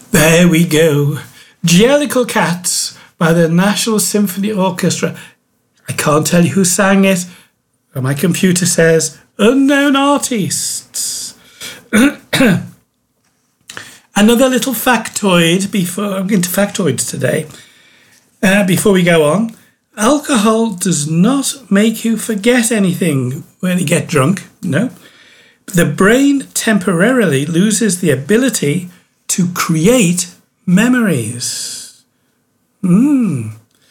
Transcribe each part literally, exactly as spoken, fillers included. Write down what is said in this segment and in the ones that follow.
There we go. Jellicle Cats by the National Symphony Orchestra. I can't tell you who sang it, but my computer says unknown artists. Another little factoid before I'm going to factoids today. Uh, before we go on, alcohol does not make you forget anything when you get drunk. No. The brain temporarily loses the ability to create memories. Mm.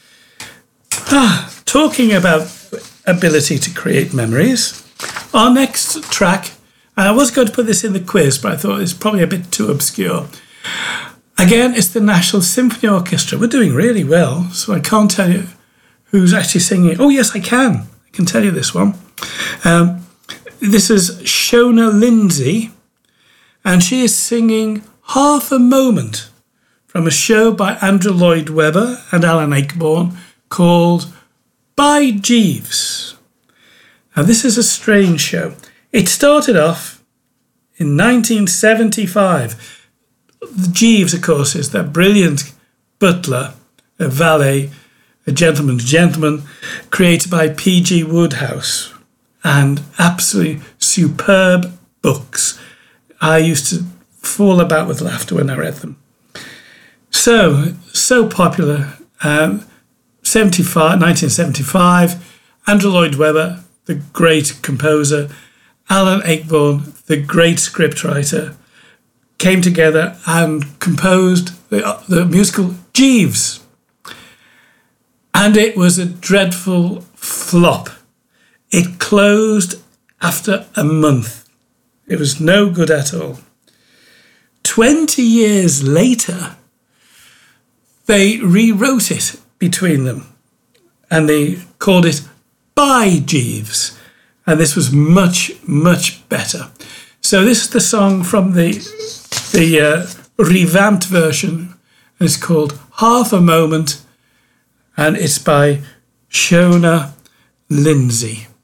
Ah, talking about ability to create memories, our next track, and I was going to put this in the quiz, but I thought it's probably a bit too obscure. Again, it's the National Symphony Orchestra. We're doing really well, so I can't tell you who's actually singing. Oh, yes, I can. I can tell you this one. Um, this is Shona Lindsay, and she is singing Half a Moment from a show by Andrew Lloyd Webber and Alan Ayckbourn called By Jeeves. Now, this is a strange show. It started off in nineteen seventy-five. The Jeeves, of course, is that brilliant butler, a valet, a gentleman's gentleman, created by P G Wodehouse, and absolutely superb books. I used to fall about with laughter when I read them. So, so popular. Um, seventy-five, nineteen seventy-five, Andrew Lloyd Webber, the great composer, Alan Ayckbourn, the great scriptwriter, came together and composed the, the musical Jeeves. And it was a dreadful flop. It closed after a month. It was no good at all. Twenty years later, they rewrote it between them and they called it By Jeeves. And this was much, much better. So this is the song from the, the uh, revamped version. It's called Half a Moment, and it's by Shona Lindsay.